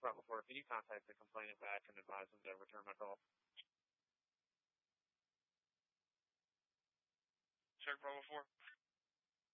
Bravo 4, can you contact the complainant back and advise them to return my call? Check Bravo 4.